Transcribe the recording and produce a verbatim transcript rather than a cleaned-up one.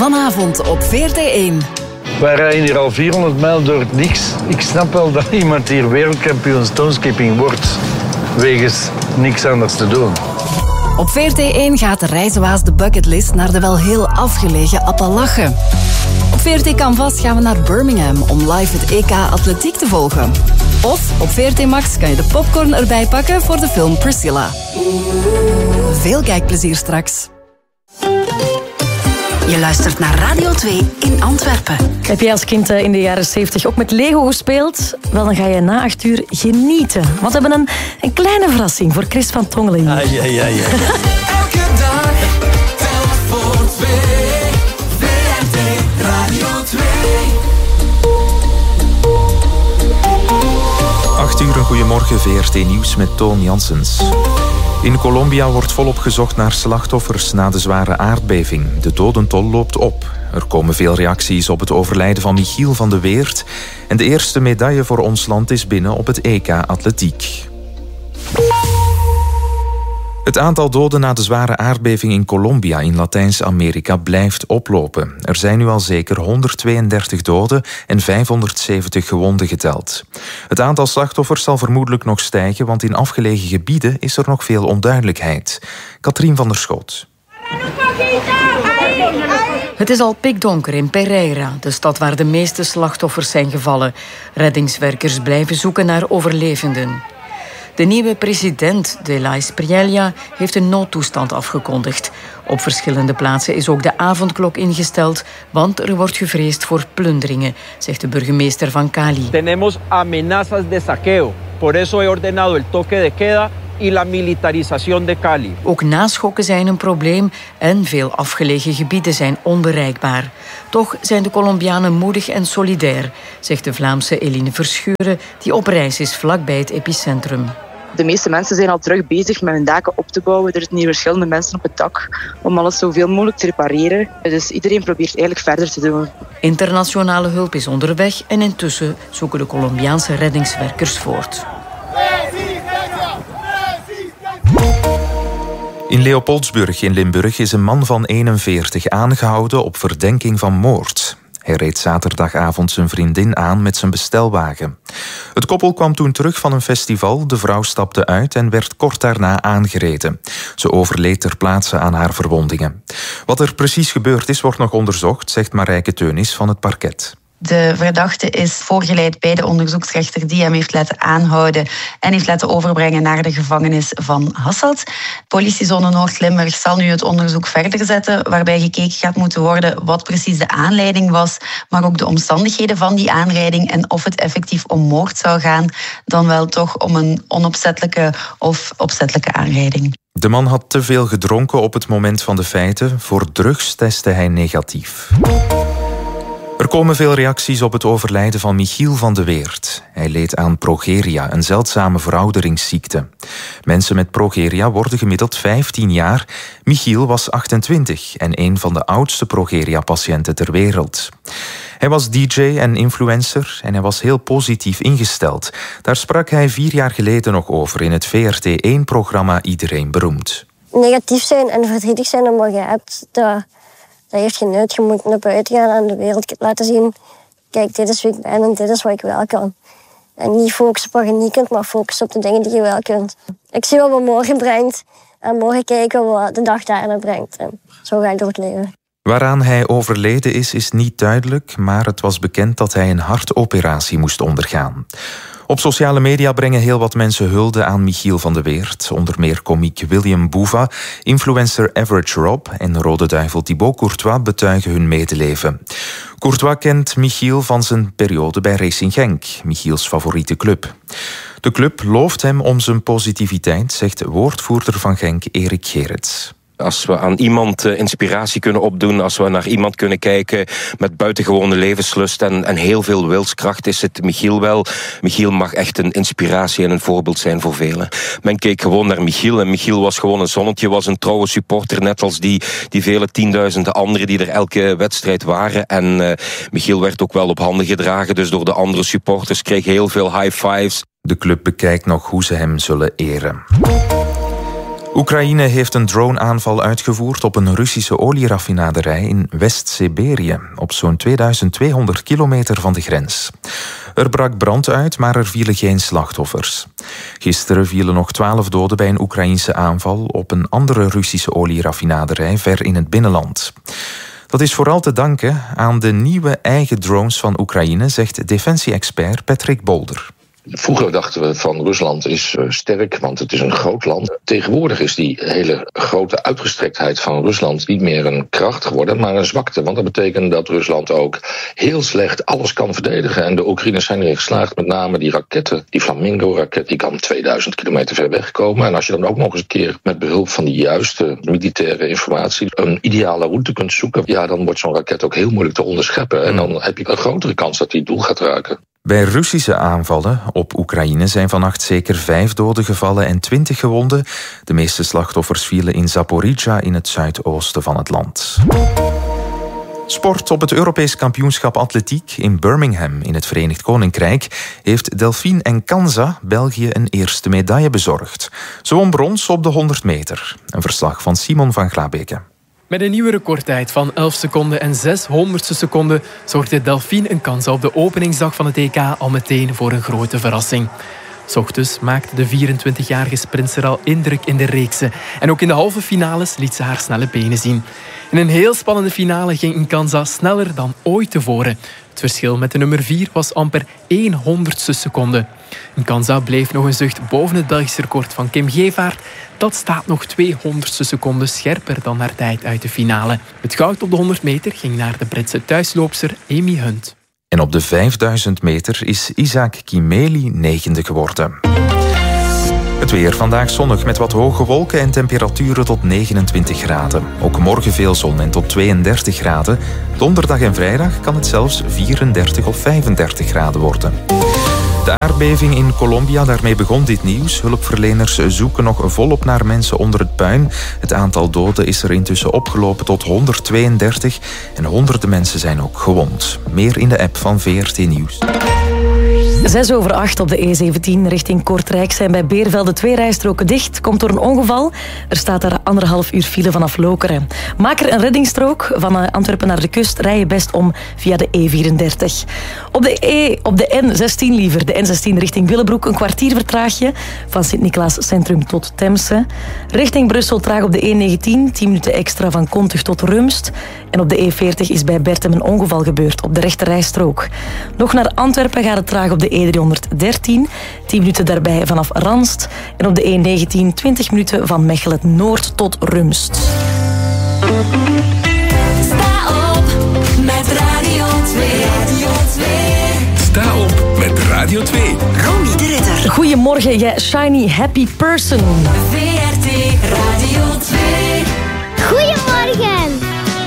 Vanavond op V R T één. Wij rijden hier al vierhonderd mijl door het niks. Ik snap wel dat iemand hier wereldkampioen stoneskipping wordt. Wegens niks anders te doen. Op V R T één gaat de reizenwaas de bucketlist naar de wel heel afgelegen Appalachen. Op V R T Canvas gaan we naar Birmingham om live het E K Atletiek te volgen. Of op V R T Max kan je de popcorn erbij pakken voor de film Priscilla. Veel kijkplezier straks. Je luistert naar Radio twee in Antwerpen. Heb jij als kind in de jaren zeventig ook met Lego gespeeld? Wel, dan ga je na acht uur genieten. Want we hebben een, een kleine verrassing voor Chris van Tongelen. Ai, ai, ai, ai. Elke dag, telt voor twee. V R T Radio twee. acht uur, een goedemorgen, V R T Nieuws met Toon Janssens. In Colombia wordt volop gezocht naar slachtoffers na de zware aardbeving. De dodental loopt op. Er komen veel reacties op het overlijden van Michiel van de Weert. En de eerste medaille voor ons land is binnen op het E K Atletiek. Het aantal doden na de zware aardbeving in Colombia in Latijns-Amerika blijft oplopen. Er zijn nu al zeker honderdtweeëndertig doden en vijfhonderdzeventig gewonden geteld. Het aantal slachtoffers zal vermoedelijk nog stijgen, want in afgelegen gebieden is er nog veel onduidelijkheid. Katrien van der Schoot. Het is al pikdonker in Pereira, de stad waar de meeste slachtoffers zijn gevallen. Reddingswerkers blijven zoeken naar overlevenden. De nieuwe president de la Espriella heeft een noodtoestand afgekondigd. Op verschillende plaatsen is ook de avondklok ingesteld, want er wordt gevreesd voor plunderingen, zegt de burgemeester van Cali. Tenemos amenazas de saqueo. Por eso he ordenado el toque de queda y la militarización de Cali. Ook naschokken zijn een probleem en veel afgelegen gebieden zijn onbereikbaar. Toch zijn de Colombianen moedig en solidair, zegt de Vlaamse Eline Verschuren, die op reis is vlakbij het epicentrum. De meeste mensen zijn al terug bezig met hun daken op te bouwen. Er zitten hier verschillende mensen op het dak om alles zoveel mogelijk te repareren. Dus iedereen probeert eigenlijk verder te doen. Internationale hulp is onderweg en intussen zoeken de Colombiaanse reddingswerkers voort. In Leopoldsburg in Limburg is een man van eenenveertig aangehouden op verdenking van moord. Hij reed zaterdagavond zijn vriendin aan met zijn bestelwagen. Het koppel kwam toen terug van een festival. De vrouw stapte uit en werd kort daarna aangereden. Ze overleed ter plaatse aan haar verwondingen. Wat er precies gebeurd is, wordt nog onderzocht, zegt Marijke Teunis van het parket. De verdachte is voorgeleid bij de onderzoeksrechter die hem heeft laten aanhouden en heeft laten overbrengen naar de gevangenis van Hasselt. Politiezone Noord-Limburg zal nu het onderzoek verder zetten, waarbij gekeken gaat moeten worden wat precies de aanleiding was, maar ook de omstandigheden van die aanrijding en of het effectief om moord zou gaan, dan wel toch om een onopzettelijke of opzettelijke aanrijding. De man had te veel gedronken op het moment van de feiten. Voor drugs testte hij negatief. Er komen veel reacties op het overlijden van Michiel van de Weert. Hij leed aan progeria, een zeldzame verouderingsziekte. Mensen met progeria worden gemiddeld vijftien jaar. Michiel was achtentwintig en een van de oudste progeria-patiënten ter wereld. Hij was D J en influencer en hij was heel positief ingesteld. Daar sprak hij vier jaar geleden nog over in het V R T één-programma Iedereen Beroemd. Negatief zijn en verdrietig zijn om wat je hebt, dat... Dat heeft geen nut. Je moet naar buiten gaan en de wereld laten zien. Kijk, dit is wie ik ben en dit is wat ik wel kan. En niet focussen op wat je niet kunt, maar focussen op de dingen die je wel kunt. Ik zie wat morgen brengt. En morgen kijken wat de dag daarna brengt. En zo ga ik door het leven. Waaraan hij overleden is, is niet duidelijk. Maar het was bekend dat hij een hartoperatie moest ondergaan. Op sociale media brengen heel wat mensen hulde aan Michiel van de Weert. Onder meer komiek William Boeva, influencer Average Rob en Rode Duivel Thibaut Courtois betuigen hun medeleven. Courtois kent Michiel van zijn periode bij Racing Genk, Michiels favoriete club. De club looft hem om zijn positiviteit, zegt woordvoerder van Genk Erik Gerrits. Als we aan iemand inspiratie kunnen opdoen, als we naar iemand kunnen kijken met buitengewone levenslust en, en heel veel wilskracht, is het Michiel wel. Michiel mag echt een inspiratie en een voorbeeld zijn voor velen. Men keek gewoon naar Michiel en Michiel was gewoon een zonnetje, was een trouwe supporter, net als die, die vele tienduizenden anderen die er elke wedstrijd waren. En uh, Michiel werd ook wel op handen gedragen, dus door de andere supporters, kreeg heel veel high fives. De club bekijkt nog hoe ze hem zullen eren. Oekraïne heeft een droneaanval uitgevoerd op een Russische olieraffinaderij in West-Siberië, op zo'n tweeduizend tweehonderd kilometer van de grens. Er brak brand uit, maar er vielen geen slachtoffers. Gisteren vielen nog twaalf doden bij een Oekraïnse aanval op een andere Russische olieraffinaderij ver in het binnenland. Dat is vooral te danken aan de nieuwe eigen drones van Oekraïne, zegt defensie-expert Patrick Bolder. Vroeger dachten we van Rusland is uh, sterk, want het is een groot land. Tegenwoordig is die hele grote uitgestrektheid van Rusland niet meer een kracht geworden, maar een zwakte. Want dat betekent dat Rusland ook heel slecht alles kan verdedigen. En de Oekraïners zijn erin geslaagd, met name die raketten, die Flamingo-raket, die kan tweeduizend kilometer ver weg komen. En als je dan ook nog eens een keer met behulp van de juiste militaire informatie een ideale route kunt zoeken, ja, dan wordt zo'n raket ook heel moeilijk te onderscheppen. En dan heb je een grotere kans dat die het doel gaat raken. Bij Russische aanvallen op Oekraïne zijn vannacht zeker vijf doden gevallen en twintig gewonden. De meeste slachtoffers vielen in Zaporizhzhia in het zuidoosten van het land. Sport. Op het Europees kampioenschap atletiek in Birmingham in het Verenigd Koninkrijk heeft Delphine Encanza België een eerste medaille bezorgd. Ze won brons op de honderd meter. Een verslag van Simon van Glabeke. Met een nieuwe recordtijd van elf seconden en zes honderdste seconden zorgde Delphine Encanza op de openingsdag van het E K al meteen voor een grote verrassing. 's Ochtends maakte de vierentwintigjarige sprinter al indruk in de reeksen. En ook in de halve finales liet ze haar snelle benen zien. In een heel spannende finale ging Encanza sneller dan ooit tevoren. Het verschil met de nummer vier was amper één honderdste seconde. Encanza bleef nog een zucht boven het Belgisch record van Kim Gevaert. Dat staat nog tweehonderdste seconden scherper dan haar tijd uit de finale. Het goud op de honderd meter ging naar de Britse thuisloopster Amy Hunt. En op de vijfduizend meter is Isaac Kimeli negende geworden. Het weer vandaag zonnig met wat hoge wolken en temperaturen tot negenentwintig graden. Ook morgen veel zon en tot tweeëndertig graden. Donderdag en vrijdag kan het zelfs vierendertig of vijfendertig graden worden. De aardbeving in Colombia, daarmee begon dit nieuws. Hulpverleners zoeken nog volop naar mensen onder het puin. Het aantal doden is er intussen opgelopen tot honderdtweeëndertig en honderden mensen zijn ook gewond. Meer in de app van V R T Nieuws. Zes over acht op de E zeventien richting Kortrijk zijn bij Beervelde twee rijstroken dicht. Komt door een ongeval. Er staat daar anderhalf uur file vanaf Lokeren. Maak er een reddingsstrook. Van Antwerpen naar de kust rij je best om via de E vierendertig. Op de, e, op de N zestien liever. De N zestien richting Willebroek een kwartier vertraag je. Van Sint-Niklaas Centrum tot Temse. Richting Brussel traag op de E negentien. tien minuten extra van Kontug tot Rumst. En op de E veertig is bij Bertem een ongeval gebeurd op de rechte rijstrook. Nog naar Antwerpen gaat het traag op de E driehonderddertien. tien minuten daarbij vanaf Ranst. En op de E negentien twintig minuten van Mechelen Noord tot Rumst. Sta op met Radio twee. Radio twee. Sta op met Radio twee. Romy de Ridder. Goedemorgen, jij shiny happy person. V R